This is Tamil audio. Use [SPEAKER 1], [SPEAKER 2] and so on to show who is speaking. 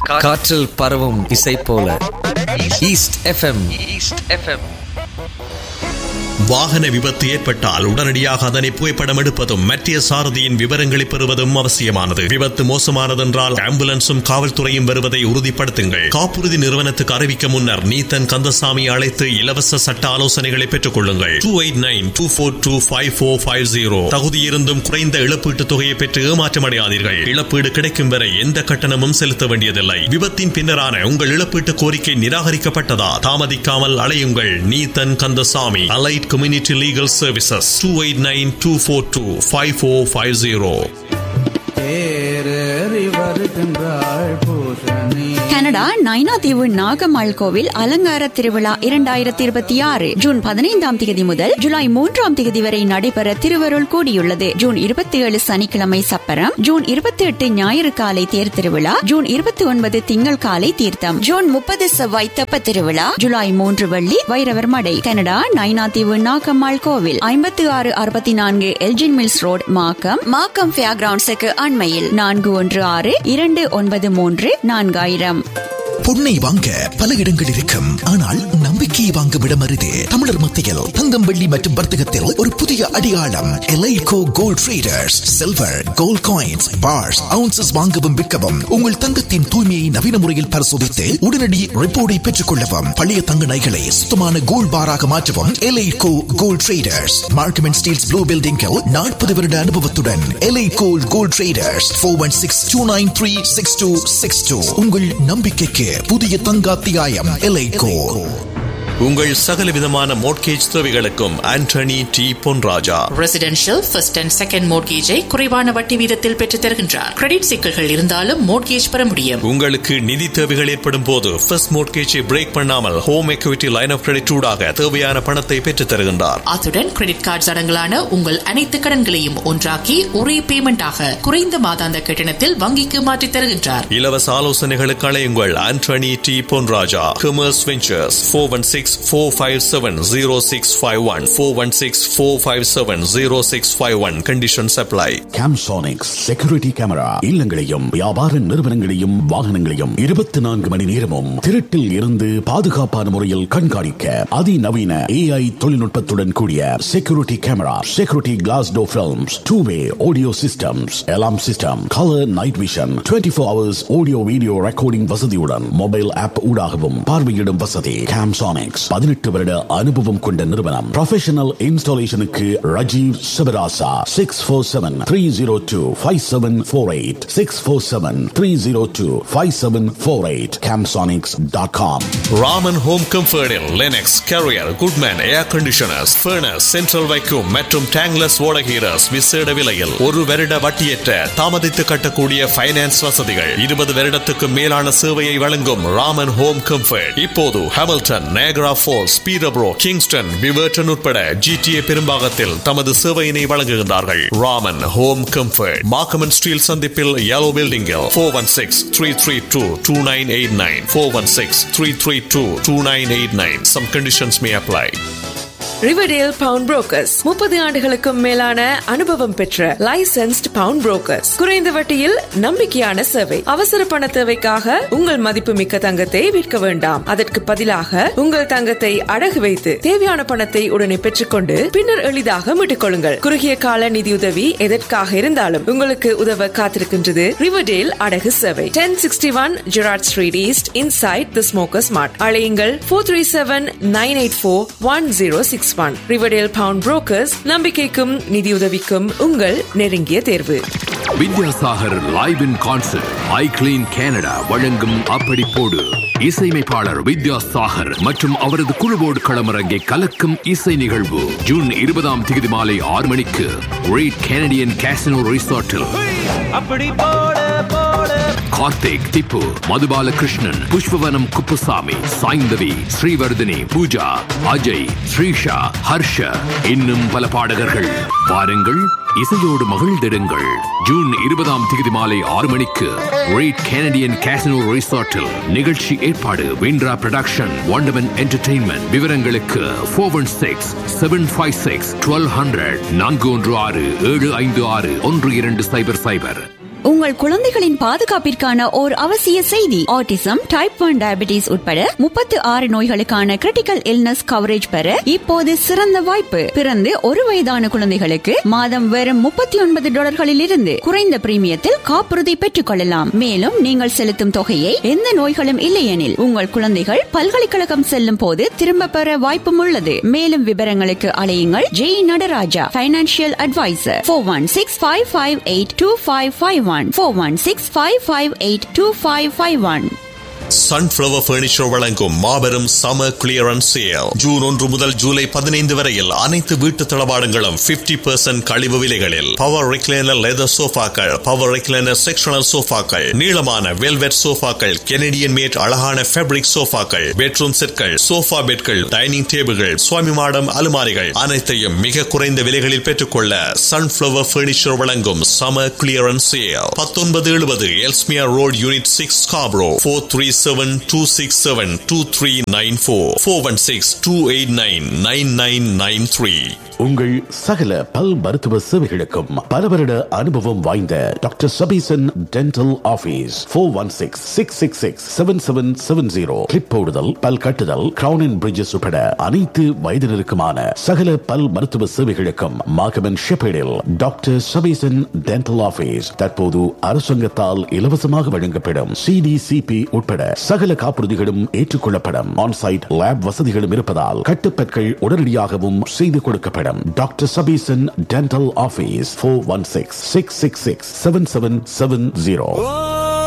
[SPEAKER 1] காற்றில் பரவும் இசை போல ஈஸ்ட் எஃப்எம்.
[SPEAKER 2] வாகன விபத்து ஏற்பட்டால் உடனடியாக அதனை புகைப்படம் எடுப்பதும் மத்திய சாரதியின் விவரங்களை பெறுவதும் அவசியமானது. விபத்து மோசமானதென்றால் ஆம்புலன்ஸும் காவல்துறையும் வருவதை உறுதிப்படுத்துங்கள். காப்புறுதி நிறுவனத்துக்கு அறிவிக்க முன்னர் நீத்தன் கந்தசாமி அழைத்து இலவச சட்ட ஆலோசனைகளை பெற்றுக் கொள்ளுங்கள். 2892425450. தகுதியிருந்தும் குறைந்த இழப்பீட்டுத் தொகையை பெற்று ஏமாற்றமடையாதீர்கள். இழப்பீடு கிடைக்கும் வரை எந்த கட்டணமும் செலுத்த வேண்டியதில்லை. விபத்தின் பின்னரான உங்கள் இழப்பீட்டு கோரிக்கை நிராகரிக்கப்பட்டதா? தாமதிக்காமல் அலையுங்கள். Neethan Kandasamy, Allied Community Legal Services, 2892425450.
[SPEAKER 3] Canada Nainativu Nagammal கோவில் அலங்கார திருவிழா 2026 ஜூன் 15ஆம் தேதி முதல் ஜூலை 3ஆம் தேதி வரை நடைபெற திருவருள் கூடியுள்ளது. ஜூன் 27 சனிக்கிழமை சப்பரம், ஜூன் 28 ஞாயிறு காலை தேர் திருவிழா, ஜூன் 29 திங்கள் காலை தீர்த்தம், ஜூன் 30 செவ்வாய் தெப்ப திருவிழா, ஜூலை 3 வெள்ளி வைரவர் மடை. கனடா நைனாதீவு நாகம்மாள் கோவில் 5664 Elgin mills road, Markham fair கிரவுண்ட்ஸுக்கு அண்மையில் 4163934000.
[SPEAKER 4] பொன்னை வாங்க பல இடங்கள் இருக்கும், ஆனால் நம்பிக்கையை வாங்கும் இடம் அரிது. தமிழர் மத்தியில் தங்கம், வெள்ளி மற்றும் வர்த்தகத்தில் ஒரு புதிய அடையாளம் எலைகோ gold traders. Silver, gold coins, parse, ounces வாங்கவும் விற்கவும், உங்கள் தங்கத்தின் தூய்மையை நவீன முறையில் பரிசோதித்து உடனடி ரிப்போர்ட்டை பெற்றுக் கொள்ளவும், பழைய தங்க நகைகளை சுத்தமான கோல்ட் பாராக மாற்றவும் எலைகோ gold traders. Markham and Steeles blue பில்டிங்கில் 40 வருட அனுபவத்துடன் எலைகோ கோல்ட் ட்ரேடர்ஸ். 416-293-6262. உங்கள் நம்பிக்கைக்கு புதிய தங்காத்தியாயம் எலைகோ.
[SPEAKER 2] உங்கள் சகலவிதமான மோட்கேஜ் தேவைகளுக்கும் Antony D Ponraja.
[SPEAKER 5] Residential first and second மோட்கேஜை குறைவான வட்டி வீதத்தில் பெற்றுத் தருகின்றார். கிரெடிட் சிக்கல்கள் இருந்தாலும் மோட்கேஜ் பெற முடியும்.
[SPEAKER 2] உங்களுக்கு நிதி தேவைகள் ஏற்படும் போது ஃபர்ஸ்ட் மோட்கேஜை பிரேக் பண்ணாமல் home equity line of credit ஊடாக தேவையான பணத்தை பெற்றுத் தருகின்றார்.
[SPEAKER 5] அத்துடன் கிரெடிட் கார்டு அடங்கலான உங்கள் அனைத்து கடன்களையும் ஒன்றாக்கி ஒரே பேமெண்டாக குறைந்த மாதாந்த கட்டணத்தில் வங்கிக்கு மாற்றித் தருகின்றார்.
[SPEAKER 2] இலவச ஆலோசனைகளுக்கு அழையுங்கள் Antony D Ponraja. Commerce ventures 416-457-0651 416-457-0651. Conditions apply.
[SPEAKER 6] Camsonics Security Camera இல்லங்களையும் வியாபார நிறுவனங்களையும் வாகனங்களையும் 24 மணி நேரமும் திருட்டில் இருந்து பாதுகாப்பான முறையில் கண்காணிக்க அதிநவீன AI தொழில்நுட்பத்துடன் கூடிய security camera, security class door films, 2-way audio systems, alarm system, color night vision, 24 hours audio video recording வசதியுடன் மொபைல் ஆப் ஊடாகவும் பார்வையிடும் வசதி. Camsonics 18 வருட அனுபவம் கொண்ட நிறுவனம். Professional இன்ஸ்டாலேஷனுக்கு Rajeev Sivarasa 647-302-5748 647-302-5748 camsonics.com.
[SPEAKER 2] Raman home கம்ஃபர்டில் Linux, carrier, Goodman ஏர் கண்டிஷனர்ஸ், ஃபர்னஸ், சென்ட்ரல் வைக்யூம் மற்றும் டேங்லஸ் ஓடகீரஸ் விசேட விலையில் 1 வருட வட்டியற்ற தாமதித்து கட்டக்கூடிய ஃபைனான்ஸ் வசதிகள். 20 வருடத்துக்கு மேலான சேவையை வழங்கும் ராமன் ஹோம் கம்ஃபர்ட் இப்போது ஹாமில்டன், நயகரா ஃபால்ஸ், பீரப்ரோ, கிங்ஸ்டன், விவர்டன் உட்பட GTA பெரும்பாகத்தில் தமது சேவையினை வழங்குகின்றார்கள். ராமன் ஹோம் கம்ஃபர்ட் மார்க்கம் ஸ்டீல் சந்திப்பில் yellow பில்டிங்கில் 416-332-2989 416-332-2989. Some conditions may apply.
[SPEAKER 7] Riverdale bound brokers 30 ஆண்டுகளுக்கும் மேலான அனுபவம் பெற்ற லைசென்ஸ்ட் பவுண்ட் புரோக்கர்ஸ். குறைந்த வட்டியில் நம்பிக்கையான சேவை. அவசர பண தேவைக்காக உங்கள் மதிப்புமிக்க தங்கத்தை விற்க வேண்டாம். அதற்கு பதிலாக உங்கள் தங்கத்தை அடகு வைத்து தேவையான பணத்தை உடனே பெற்றுக்கொண்டு பின்னர் எளிதாக மீட்டுக் கொள்ளுங்கள். குறுகிய கால நிதியுதவி எதற்காக இருந்தாலும் உங்களுக்கு உதவ காத்திருக்கின்றது ரிவர்டேல் அடகு சேவை. 1061 Gerrard Street East inside the Smokers Mart. அழையுங்கள் 437-984-1061. ரிவர்டேல் பவுண்ட் புரோக்கர்ஸ், நம்பிக்கைக்கும் நிதியுதவிக்கும் உங்கள் நெருங்கிய தேர்வு.
[SPEAKER 8] Vidyasagar live in concert I clean Canada வழங்கும் அப்படி போடு. இசையமைப்பாளர் வித்யாசாகர் மற்றும் அவரது குழுவோடு களமிறங்கி கலக்கும் இசை நிகழ்வு ஜூன் 20ஆம் தேதி மாலை 6 மணிக்கு rate Canadian casino ரிசார்ட்டில். Karthik, Tipu, Madhu Balakrishnan, Pushpavanam Kuppusamy, Saindhavi, Srivardhini, Pooja, Ajay, Srisha, Harsh, இன்னும் பல பாடகர்கள். வாருங்கள், இசையோடு மகிழ்ந்திடுங்கள். ஜூன் 20ஆம் தேதி மாலை 6 மணிக்கு ரேட் கனடியன் கேசினோ ரிசார்ட்டில். நிகழ்ச்சி ஏற்பாடு விண்ட்ரா புரொடக்ஷன், வண்டர்மன் என்டர்டெயின்மெண்ட். விவரங்களுக்கு 416-756-1200 416-756-1200.
[SPEAKER 3] உங்கள் குழந்தைகளின் பாதுகாப்பிற்கான ஓர் அவசிய செய்தி. ஆட்டிசம், டைப் 1 டயபிட்டிஸ் உட்பட 36 நோய்களுக்கான கிரிட்டிக்கல் இல்னஸ் கவரேஜ் பெற இப்போது சிறந்த வாய்ப்பு. பிறந்து 1 வயதான குழந்தைகளுக்கு மாதம் வெறும் $39 இருந்து குறைந்த பிரீமியத்தில் காப்புறுதி பெற்றுக் கொள்ளலாம். மேலும் நீங்கள் செலுத்தும் தொகையை எந்த நோய்களும் இல்லையெனில் உங்கள் குழந்தைகள் பல்கலைக்கழகம் செல்லும் போது திரும்ப பெற வாய்ப்பும் உள்ளது. மேலும் விவரங்களுக்கு அழையுங்கள் J Nataraja, financial advisor, 416-558-2551, 416-558-2551.
[SPEAKER 2] Sunflower furniture வழங்கும் மாபெரும் சமர் கிளியரன்ஸ் சேல். ஜூன் 1 முதல் ஜூலை 15 வரையில் அனைத்து வீட்டு தளபாடங்களும் 50% கழிவு விலைகளில். Power recliner leather சோஃபாக்கள், power recliner sectional சோஃபாக்கள், நீளமான வெல்வெட் சோஃபாக்கள், கெனடியன் மேட் அழகான ஃபேப்ரிக் சோஃபாக்கள், பெட்ரூம் செட்கள், சோஃபா பெட்கள், டைனிங் டேபிள்கள், சுவாமி மாடம் அலுமாரிகள் அனைத்தையும் மிக குறைந்த விலைகளில் பெற்றுக்கொள்ள சன்ஃப்ளவர் பர்னிச்சர் வழங்கும் சமர் clearance sale. 1970 Ellesmere road, unit 6, Scarborough. 437-267-2394, 416-289-9993.
[SPEAKER 6] உங்கள் சகல பல் மருத்துவ சேவைகளுக்கும் பல வருட அனுபவம் வாய்ந்த doctor Sabesan dental office. 416-666-7770. Clip போடுதல், பல் கட்டுதல், கிரவுன் அண்ட் பிரிட்ஜஸ் உட்பட அனைத்து வயதினருக்குமான சகல பல் மருத்துவ சேவைகளுக்கும் மாகமன் ஷெப்பேடில் டாக்டர் சபீசன் டென்டல் ஆபீஸ் தற்போது அரசாங்கத்தால் இலவசமாக வழங்கப்படும் CDCP உட்பட சகல காப்புறுதிகளும் ஏற்றுக்கொள்ளப்படும். ஆன்சைட் லேப் வசதிகளும் இருப்பதால் கட்டுப்பற்கள் உடனடியாகவும் செய்து கொடுக்கப்படும். Doctor Sabesan dental office 416-666-7770.